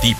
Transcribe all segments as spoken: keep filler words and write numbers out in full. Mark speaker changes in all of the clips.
Speaker 1: informativo.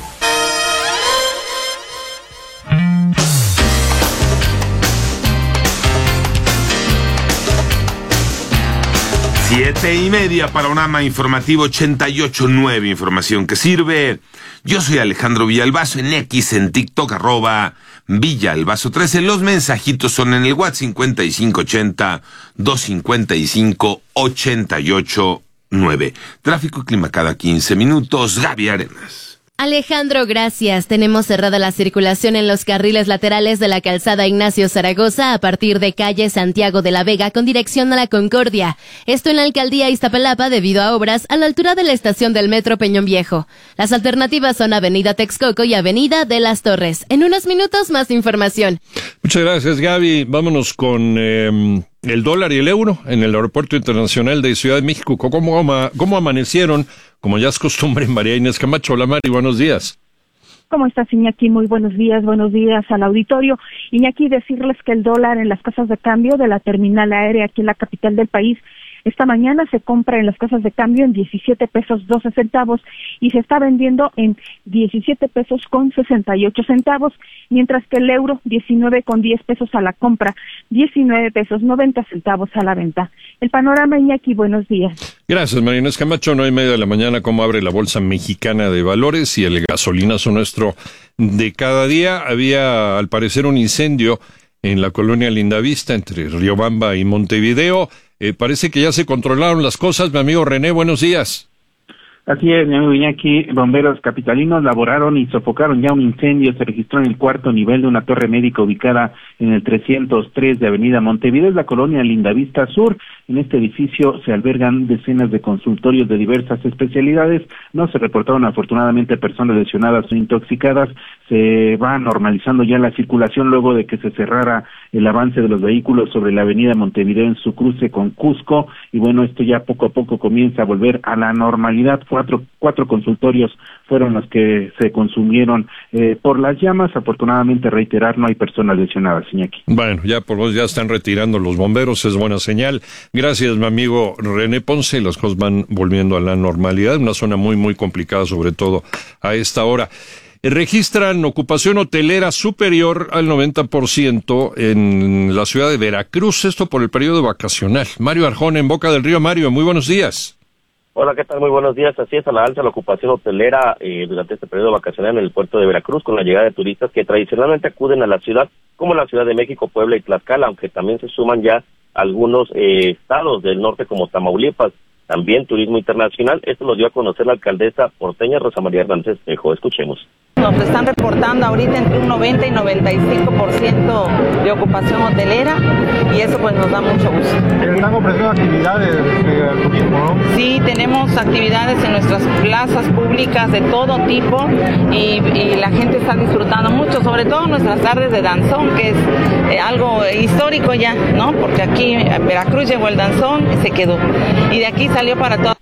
Speaker 1: Siete y media, Panorama Informativo ochenta y ocho punto nueve, información que sirve. Yo soy Alejandro Villalbazo, en X, en TikTok, arroba Villalbazo trece. Los mensajitos son en el WhatsApp cincuenta y cinco ochenta, doscientos cincuenta y cinco, ochenta y ocho nueve. Tráfico y clima cada quince minutos. Gaby Arenas.
Speaker 2: Alejandro, gracias. Tenemos cerrada la circulación en los carriles laterales de la calzada Ignacio Zaragoza a partir de calle Santiago de la Vega con dirección a la Concordia. Esto en la alcaldía Iztapalapa debido a obras a la altura de la estación del metro Peñón Viejo. Las alternativas son avenida Texcoco y avenida de las Torres. En unos minutos más información.
Speaker 3: Muchas gracias, Gaby. Vámonos con eh, el dólar y el euro en el Aeropuerto Internacional de Ciudad de México. ¿Cómo, ama, cómo amanecieron? Como ya es costumbre, María Inés Camacho. Hola, Mari, buenos días.
Speaker 4: ¿Cómo estás, Iñaki? Muy buenos días, buenos días al auditorio. Iñaki, decirles que el dólar en las casas de cambio de la terminal aérea aquí en la capital del país esta mañana se compra en las casas de cambio en diecisiete pesos doce centavos y se está vendiendo en diecisiete pesos con sesenta y ocho centavos, mientras que el euro diecinueve con diez pesos a la compra, diecinueve pesos noventa centavos a la venta. El panorama, Iñaki, buenos días.
Speaker 3: Gracias, María Inés Camacho. Nueve y media de la mañana, cómo abre la Bolsa Mexicana de Valores y el gasolinazo nuestro de cada día. Había, al parecer, un incendio en la colonia Lindavista, entre Riobamba y Montevideo. Eh, parece que ya se controlaron las cosas. Mi amigo René, buenos días.
Speaker 5: Así es, mi amigo Iñaki. Bomberos capitalinos laboraron y sofocaron ya un incendio. Se registró en el cuarto nivel de una torre médica ubicada en el trescientos tres de Avenida Montevideo, es la colonia Lindavista Sur. En este edificio se albergan decenas de consultorios de diversas especialidades. No se reportaron afortunadamente personas lesionadas o intoxicadas. Se va normalizando ya la circulación luego de que se cerrara el avance de los vehículos sobre la Avenida Montevideo en su cruce con Cusco. Y bueno, esto ya poco a poco comienza a volver a la normalidad. Cuatro, cuatro consultorios fueron los que se consumieron eh, por las llamas. Afortunadamente, reiterar, no hay personas lesionadas, Iñaki.
Speaker 3: Bueno, ya por vos ya están retirando los bomberos, es buena señal. Gracias, mi amigo René Ponce. Las cosas van volviendo a la normalidad, una zona muy, muy complicada, sobre todo a esta hora. Registran ocupación hotelera superior al noventa por ciento en la ciudad de Veracruz, esto por el periodo vacacional. Mario Arjona, en Boca del Río. Mario, muy buenos días.
Speaker 6: Hola, ¿qué tal? Muy buenos días. Así es, a la alza la ocupación hotelera eh, durante este periodo vacacional en el puerto de Veracruz, con la llegada de turistas que tradicionalmente acuden a la ciudad, como la Ciudad de México, Puebla y Tlaxcala, aunque también se suman ya algunos eh, estados del norte como Tamaulipas. También turismo internacional. Esto lo dio a conocer la alcaldesa porteña Rosa María Hernández Espejo. Escuchemos.
Speaker 7: Nos están reportando ahorita entre un noventa y noventa y cinco por ciento de ocupación hotelera y eso pues nos da mucho gusto.
Speaker 8: ¿Están ofreciendo actividades de turismo, no?
Speaker 7: Sí, tenemos actividades en nuestras plazas públicas de todo tipo y, y la gente está disfrutando mucho, sobre todo nuestras tardes de danzón, que es eh, algo histórico ya, ¿no? Porque aquí en Veracruz llegó el danzón y se quedó. Y de aquí salió para todo.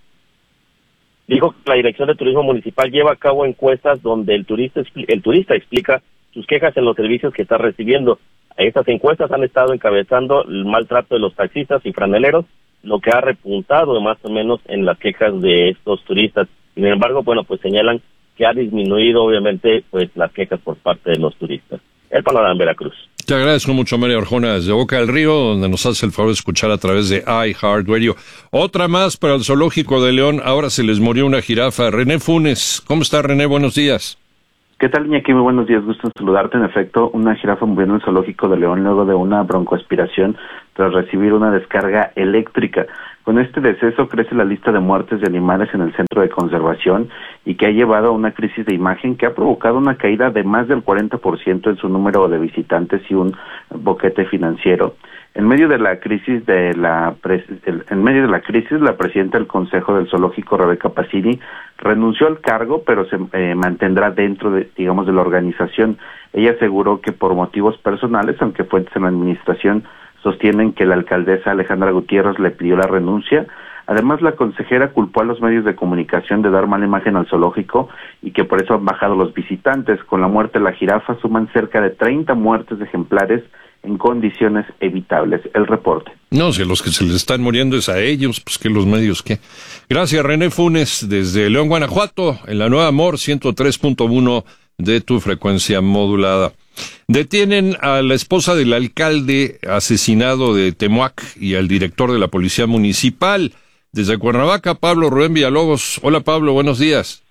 Speaker 6: Dijo que la Dirección de Turismo Municipal lleva a cabo encuestas donde el turista el turista explica sus quejas en los servicios que está recibiendo. Estas encuestas han estado encabezando el maltrato de los taxistas y franeleros, lo que ha repuntado más o menos en las quejas de estos turistas. Sin embargo, bueno, pues señalan que ha disminuido obviamente pues las quejas por parte de los turistas. El panorama en Veracruz.
Speaker 3: Te agradezco mucho, María Arjona, desde Boca del Río, donde nos hace el favor de escuchar a través de iHeartRadio. Otra más para el Zoológico de León. Ahora se les murió una jirafa. René Funes. ¿Cómo está, René? Buenos días.
Speaker 9: ¿Qué tal, Iñaki? Muy buenos días. Gusto en saludarte. En efecto, una jirafa murió en el Zoológico de León luego de una broncoaspiración tras recibir una descarga eléctrica. Con este deceso crece la lista de muertes de animales en el centro de conservación y que ha llevado a una crisis de imagen que ha provocado una caída de más del cuarenta por ciento en su número de visitantes y un boquete financiero. En medio de la crisis de la en medio de la crisis, la presidenta del Consejo del Zoológico, Rebeca Pacini, renunció al cargo, pero se eh, mantendrá dentro de, digamos, de la organización. Ella aseguró que por motivos personales, aunque fuentes en la administración sostienen que la alcaldesa Alejandra Gutiérrez le pidió la renuncia. Además, la consejera culpó a los medios de comunicación de dar mala imagen al zoológico y que por eso han bajado los visitantes. Con la muerte de la jirafa suman cerca de treinta muertes de ejemplares en condiciones evitables. El reporte.
Speaker 3: No, si a los que se les están muriendo es a ellos, pues que los medios, ¿qué? Gracias, René Funes, desde León, Guanajuato, en la Nueva Amor ciento tres punto uno de tu frecuencia modulada. Detienen a la esposa del alcalde asesinado de Temuac y al director de la Policía Municipal. Desde Cuernavaca, Pablo Rubén Villalobos. Hola, Pablo, buenos días.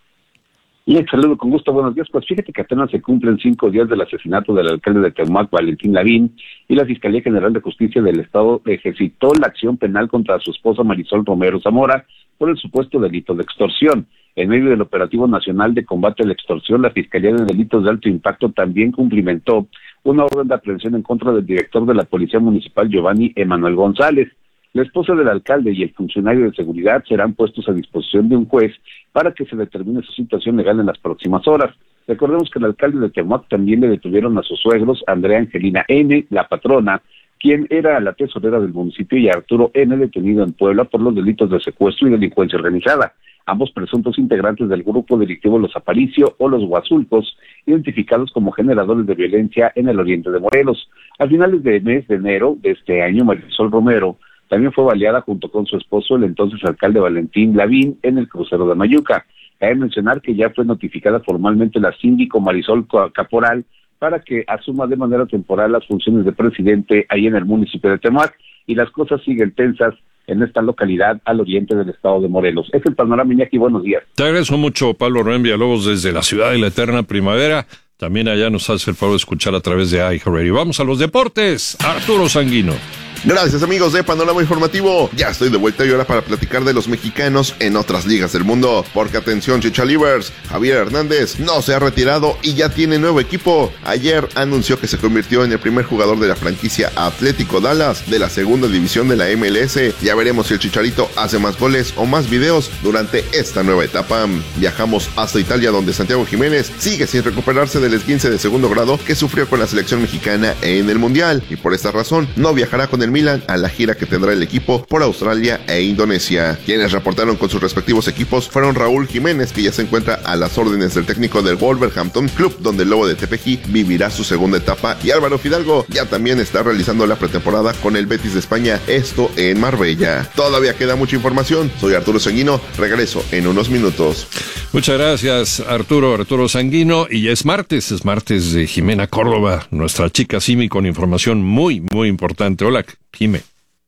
Speaker 10: Y el saludo con gusto, buenos días. Pues fíjate que apenas se cumplen cinco días del asesinato del alcalde de Temuac, Valentín Lavín, y la Fiscalía General de Justicia del Estado ejercitó la acción penal contra su esposa Marisol Romero Zamora por el supuesto delito de extorsión. En medio del Operativo Nacional de Combate a la Extorsión, la Fiscalía de Delitos de Alto Impacto también cumplimentó una orden de aprehensión en contra del director de la Policía Municipal, Giovanni Emanuel González. La esposa del alcalde y el funcionario de seguridad serán puestos a disposición de un juez para que se determine su situación legal en las próximas horas. Recordemos que el alcalde de Temuac también le detuvieron a sus suegros, Andrea Angelina N., la patrona, quien era la tesorera del municipio, y Arturo N., detenido en Puebla por los delitos de secuestro y delincuencia organizada. Ambos presuntos integrantes del grupo delictivo Los Aparicio o Los Huazulcos, identificados como generadores de violencia en el oriente de Morelos. A finales del mes de enero de este año, Marisol Romero también fue baleada junto con su esposo, el entonces alcalde Valentín Lavín, en el crucero de Mayuca. Cabe mencionar que ya fue notificada formalmente la síndico Marisol Caporal para que asuma de manera temporal las funciones de presidente ahí en el municipio de Temuac, y las cosas siguen tensas en esta localidad al oriente del estado de Morelos. Es el panorama, Iñaki, buenos días.
Speaker 3: Te agradezco mucho, Pablo Rubén Villalobos, desde la ciudad de la eterna primavera. También allá nos hace el favor de escuchar a través de iHeartRadio. Vamos a los deportes. Arturo Sanguino.
Speaker 11: Gracias, amigos de Panorama Informativo. Ya estoy de vuelta y ahora para platicar de los mexicanos en otras ligas del mundo. Porque atención, Chichalivers, Javier Hernández no se ha retirado y ya tiene nuevo equipo. Ayer anunció que se convirtió en el primer jugador de la franquicia Atlético Dallas de la segunda división de la M L S. Ya veremos si el Chicharito hace más goles o más videos durante esta nueva etapa. Viajamos hasta Italia, donde Santiago Jiménez sigue sin recuperarse del esguince de segundo grado que sufrió con la selección mexicana en el Mundial, y por esta razón no viajará con el Milan a la gira que tendrá el equipo por Australia e Indonesia. Quienes reportaron con sus respectivos equipos fueron Raúl Jiménez, que ya se encuentra a las órdenes del técnico del Wolverhampton, club donde el Lobo de Tepeji vivirá su segunda etapa, y Álvaro Fidalgo ya también está realizando la pretemporada con el Betis de España, esto en Marbella. Todavía queda mucha información. Soy Arturo Sanguino, regreso en unos minutos.
Speaker 3: Muchas gracias, Arturo, Arturo Sanguino, y ya es martes, es martes de Jimena Córdoba, nuestra chica Simi, con información muy, muy importante. Hola, Jime.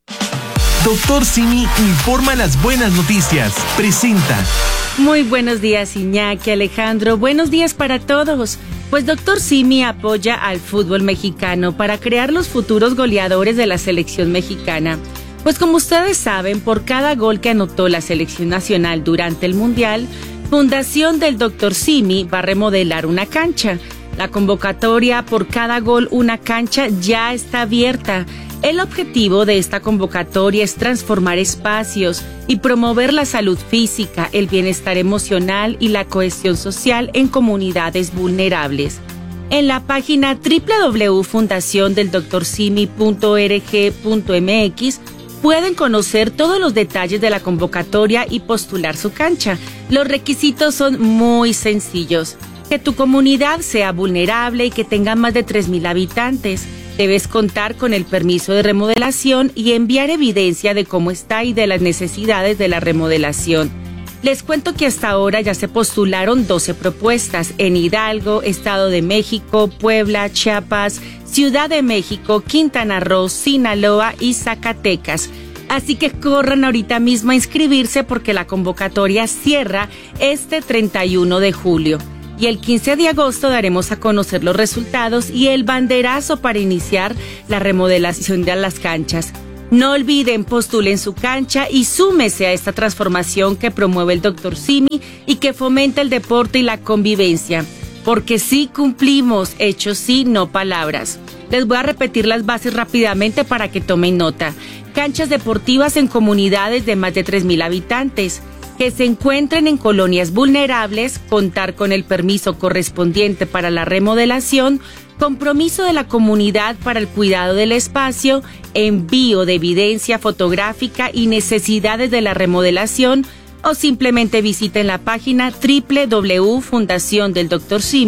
Speaker 12: Doctor Simi informa las buenas noticias. Presenta.
Speaker 13: Muy buenos días, Iñaki, Alejandro. Buenos días para todos. Pues Doctor Simi apoya al fútbol mexicano para crear los futuros goleadores de la selección mexicana. Pues como ustedes saben, por cada gol que anotó la selección nacional durante el Mundial, Fundación del Doctor Simi va a remodelar una cancha. La convocatoria por cada gol una cancha ya está abierta. El objetivo de esta convocatoria es transformar espacios y promover la salud física, el bienestar emocional y la cohesión social en comunidades vulnerables. En la página doble u doble u doble u punto fundación del doctor simi punto org punto m x pueden conocer todos los detalles de la convocatoria y postular su cancha. Los requisitos son muy sencillos. Que tu comunidad sea vulnerable y que tenga más de tres mil habitantes. Debes contar con el permiso de remodelación y enviar evidencia de cómo está y de las necesidades de la remodelación. Les cuento que hasta ahora ya se postularon doce propuestas en Hidalgo, Estado de México, Puebla, Chiapas, Ciudad de México, Quintana Roo, Sinaloa y Zacatecas. Así que corran ahorita mismo a inscribirse porque la convocatoria cierra este treinta y uno de julio. Y el quince de agosto daremos a conocer los resultados y el banderazo para iniciar la remodelación de las canchas. No olviden, postulen su cancha y súmese a esta transformación que promueve el doctor Simi y que fomenta el deporte y la convivencia. Porque sí cumplimos, hechos sí, no palabras. Les voy a repetir las bases rápidamente para que tomen nota. Canchas deportivas en comunidades de más de tres mil habitantes. Que se encuentren en colonias vulnerables, contar con el permiso correspondiente para la remodelación, compromiso de la comunidad para el cuidado del espacio, envío de evidencia fotográfica y necesidades de la remodelación, o simplemente visiten la página doble u doble u doble u punto fundación del doctor simi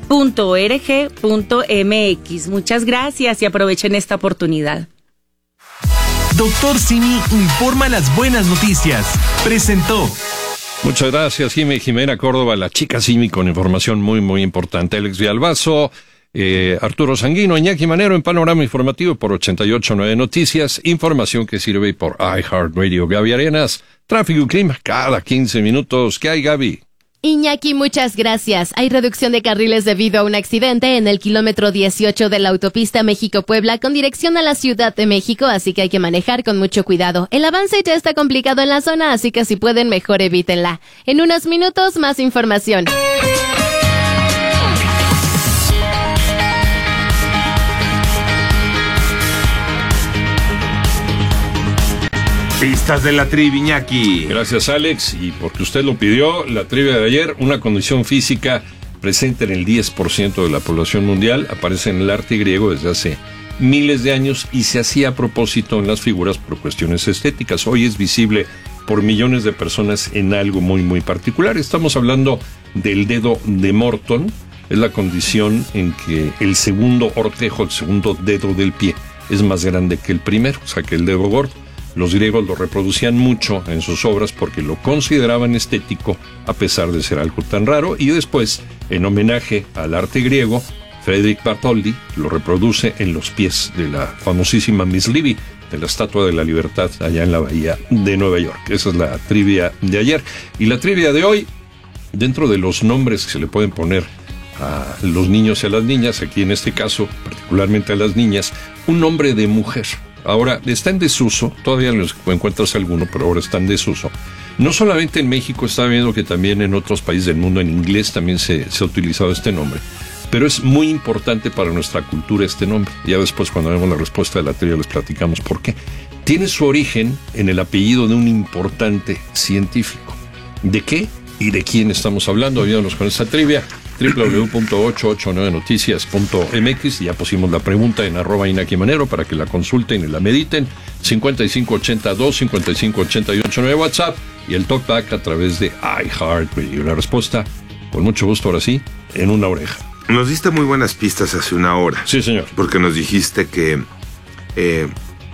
Speaker 13: punto org punto mx. Muchas gracias y aprovechen esta oportunidad.
Speaker 12: Doctor Simi informa las buenas noticias. Presentó.
Speaker 3: Muchas gracias, Jimé, Jimena Córdoba, la chica Simi, con información muy, muy importante. Alex Villalbazo, eh, Arturo Sanguino, Iñaki Manero en Panorama Informativo por ochenta y ocho punto nueve Noticias. Información que sirve por iHeartRadio. Gaby Arenas, Tráfico y Clima cada quince minutos. ¿Qué hay, Gaby?
Speaker 2: Iñaki, muchas gracias. Hay reducción de carriles debido a un accidente en el kilómetro dieciocho de la autopista México-Puebla con dirección a la Ciudad de México, así que hay que manejar con mucho cuidado. El avance ya está complicado en la zona, así que si pueden, mejor evítenla. En unos minutos, más información.
Speaker 1: Pistas de la trivia, Iñaki.
Speaker 3: Gracias, Alex. Y porque usted lo pidió, la trivia de ayer, una condición física presente en el diez por ciento de la población mundial, aparece en el arte griego desde hace miles de años y se hacía a propósito en las figuras por cuestiones estéticas. Hoy es visible por millones de personas en algo muy, muy particular. Estamos hablando del dedo de Morton. Es la condición en que el segundo ortejo, el segundo dedo del pie, es más grande que el primero, o sea que el dedo gordo. Los griegos lo reproducían mucho en sus obras porque lo consideraban estético a pesar de ser algo tan raro, y después, en homenaje al arte griego, Frédéric Bartholdi lo reproduce en los pies de la famosísima Miss Livy, de la Estatua de la Libertad allá en la bahía de Nueva York. Esa es la trivia de ayer. Y la trivia de hoy, dentro de los nombres que se le pueden poner a los niños y a las niñas, aquí en este caso particularmente a las niñas, un nombre de mujer. Ahora está en desuso, todavía no encuentras alguno, pero ahora está en desuso. No solamente en México, está viendo que también en otros países del mundo, en inglés también se, se ha utilizado este nombre. Pero es muy importante para nuestra cultura este nombre. Ya después, cuando vemos la respuesta de la trivia, les platicamos por qué. Tiene su origen en el apellido de un importante científico. ¿De qué y de quién estamos hablando? Ayúdanos con esta trivia. doble u doble u doble u punto ochocientos ochenta y nueve noticias punto m x. Ya pusimos la pregunta en arroba Iñaki Manero para que la consulten y la mediten. cincuenta y cinco ochenta y dos, cincuenta y cinco ochenta y ocho nueve WhatsApp y el talkback a través de iHeartRadio. La respuesta, con mucho gusto, ahora sí, en una oreja.
Speaker 1: Nos diste muy buenas pistas hace una hora.
Speaker 3: Sí, señor.
Speaker 1: Porque nos dijiste que eh,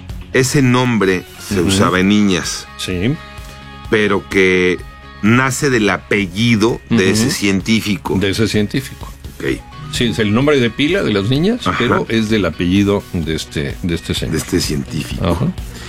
Speaker 1: ese nombre se uh-huh. usaba en niñas.
Speaker 3: Sí.
Speaker 1: Pero que nace del apellido de uh-huh. ese científico.
Speaker 3: De ese científico.
Speaker 1: Ok.
Speaker 3: Sí, es el nombre de pila de las niñas, ajá, pero es del apellido de este, de este señor.
Speaker 1: De este científico.
Speaker 3: Ajá.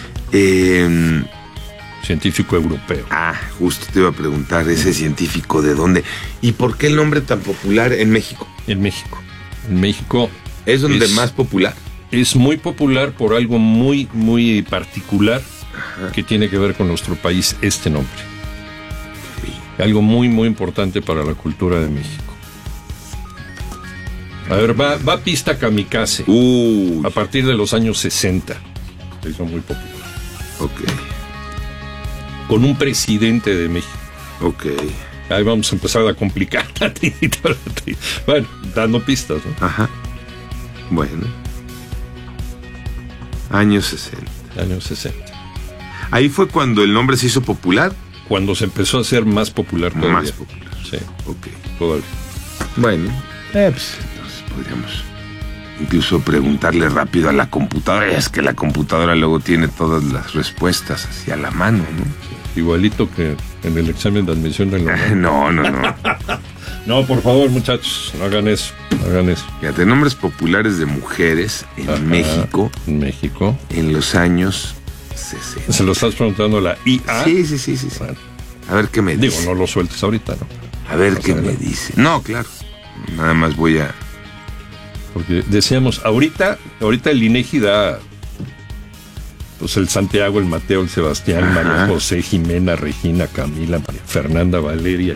Speaker 1: Eh,
Speaker 3: científico europeo.
Speaker 1: Ah, justo te iba a preguntar, ese científico, ¿de dónde? ¿Y por qué el nombre tan popular en México?
Speaker 3: En México. En México.
Speaker 1: ¿Es donde es más popular?
Speaker 3: Es muy popular por algo muy, muy particular, ajá, que tiene que ver con nuestro país, este nombre. Algo muy, muy importante para la cultura de México. A ver, va, va pista kamikaze.
Speaker 1: Uh.
Speaker 3: A partir de los años sesenta. Se hizo muy popular.
Speaker 1: Ok.
Speaker 3: Con un presidente de México.
Speaker 1: Ok.
Speaker 3: Ahí vamos a empezar a complicar. Bueno, dando pistas, ¿no?
Speaker 1: Ajá. Bueno. Años sesenta.
Speaker 3: Años sesenta.
Speaker 1: Ahí fue cuando el nombre se hizo popular.
Speaker 3: Cuando se empezó a hacer más popular todavía.
Speaker 1: Más popular.
Speaker 3: Sí.
Speaker 1: Ok.
Speaker 3: Todavía.
Speaker 1: Bueno. Eh, pues entonces podríamos incluso preguntarle rápido a la computadora. Es que la computadora luego tiene todas las respuestas hacia la mano, ¿no?
Speaker 3: Sí, igualito que en el examen de admisión de la
Speaker 1: No, no, no.
Speaker 3: No, por favor, muchachos, no hagan eso, no hagan eso.
Speaker 1: Fíjate, nombres populares de mujeres en Ajá, México.
Speaker 3: En México.
Speaker 1: En los años sesenta.
Speaker 3: ¿Se lo estás preguntando a la I A?
Speaker 1: Sí, sí, sí, sí. sí.
Speaker 3: Bueno.
Speaker 1: A ver qué me
Speaker 3: Digo,
Speaker 1: dice.
Speaker 3: no lo sueltes ahorita, ¿no?
Speaker 1: A ver Más qué adelante. me dice. No, claro. Nada más voy a...
Speaker 3: Porque decíamos, ahorita, ahorita el INEGI da, pues el Santiago, el Mateo, el Sebastián, Ajá. María José, Jimena, Regina, Camila, María Fernanda, Valeria,